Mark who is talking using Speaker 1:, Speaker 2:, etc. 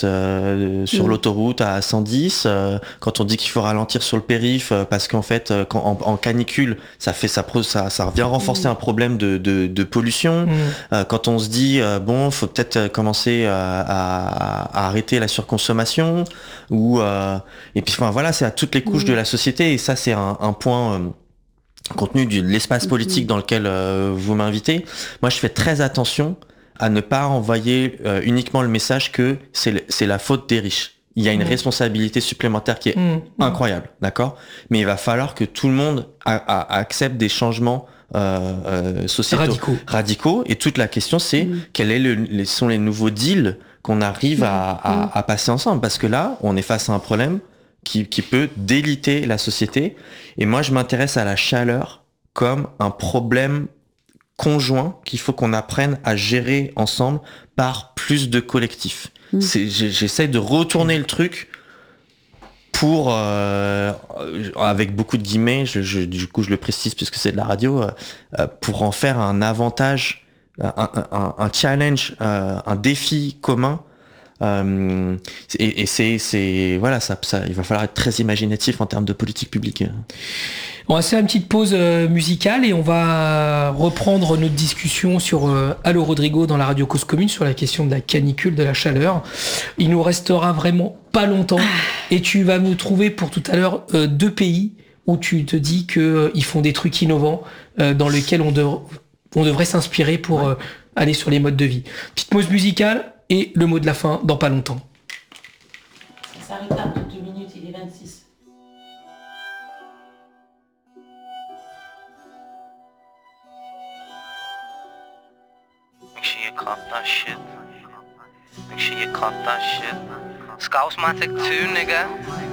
Speaker 1: sur l'autoroute à 110, quand on dit qu'il faut ralentir sur le périph parce qu'en fait quand en canicule ça revient renforcer un problème de pollution. Quand on se dit bon faut peut-être commencer à arrêter la surconsommation ou et puis enfin voilà, c'est à toutes les couches de la société, et ça c'est un point contenu de l'espace politique dans lequel vous m'invitez. Moi je fais très attention à ne pas envoyer uniquement le message que c'est la faute des riches. Il y a une responsabilité supplémentaire qui est incroyable, d'accord ? Mais il va falloir que tout le monde accepte des changements sociétaux radicaux. Et toute la question, c'est quels sont les nouveaux deals qu'on arrive à passer ensemble. Parce que là, on est face à un problème qui peut déliter la société. Et moi, je m'intéresse à la chaleur comme un problème conjoint qu'il faut qu'on apprenne à gérer ensemble par plus de collectifs. J'essaie de retourner le truc pour, avec beaucoup de guillemets, du coup je le précise puisque c'est de la radio, pour en faire un avantage, un challenge, un défi commun. Et c'est voilà, ça, il va falloir être très imaginatif en termes de politique publique.
Speaker 2: On va faire une petite pause musicale et on va reprendre notre discussion sur Allo Rodrigo dans la radio Cause Commune sur la question de la canicule, de la chaleur. Il nous restera vraiment pas longtemps et tu vas nous trouver pour tout à l'heure 2 pays où tu te dis qu'ils font des trucs innovants dans lesquels on devrait s'inspirer pour aller sur les modes de vie. Petite pause musicale et le mot de la fin dans pas longtemps.
Speaker 3: Ça retarde de 2 minutes, il est 26.
Speaker 4: Make sure you cop that shit. Make sure you cop that shit. Scouse Matic 2, nigga.